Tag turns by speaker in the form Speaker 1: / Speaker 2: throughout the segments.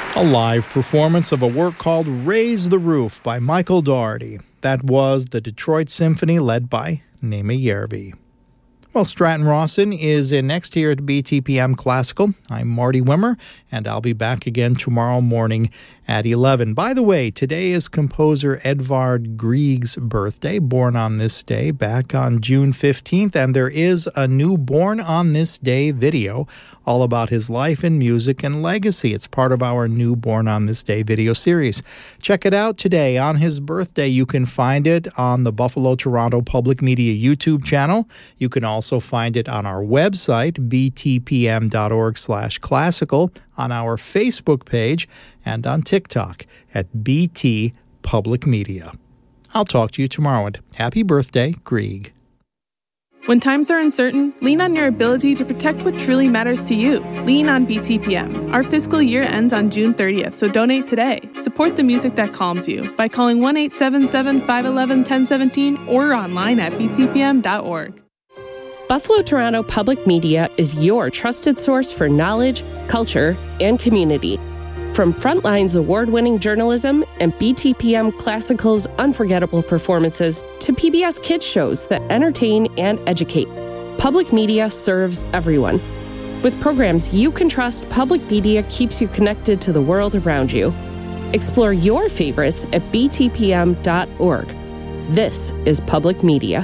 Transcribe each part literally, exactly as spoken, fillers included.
Speaker 1: A live performance of a work called Raise the Roof by Michael Daugherty. That was the Detroit Symphony led by Naima Järvi. Well, Stratton Rawson is in next here at B T P M Classical. I'm Marty Wimmer, and I'll be back again tomorrow morning at eleven. By the way, today is composer Edvard Grieg's birthday, born on this day back on June fifteenth, and there is a new Born on This Day video all about his life and music and legacy. It's part of our new Born on This Day video series. Check it out today on his birthday. You can find it on the Buffalo Toronto Public Media YouTube channel. You can also find it on our website, b t p m dot org slash classical, on our Facebook page, and on TikTok at B T Public Media. I'll talk to you tomorrow, and happy birthday, Grieg.
Speaker 2: When times are uncertain, lean on your ability to protect what truly matters to you. Lean on B T P M. Our fiscal year ends on June thirtieth, so donate today. Support the music that calms you by calling one eight seven seven, five one one, one zero one seven or online at b t p m dot org.
Speaker 3: Buffalo Toronto Public Media is your trusted source for knowledge, culture, and community. From Frontline's award-winning journalism and B T P M Classical's unforgettable performances to P B S Kids shows that entertain and educate, Public Media serves everyone. With programs you can trust, Public Media keeps you connected to the world around you. Explore your favorites at b t p m dot org. This is Public Media.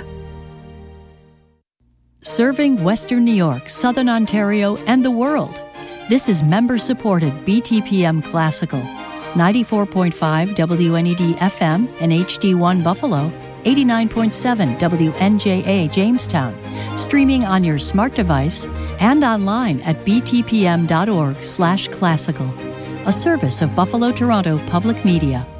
Speaker 4: Serving Western New York, Southern Ontario, and the world. This is member-supported B T P M Classical, ninety-four point five W N E D F M and H D one Buffalo, eighty-nine point seven W N J A Jamestown, streaming on your smart device and online at b t p m dot org slash classical, a service of Buffalo Toronto Public Media.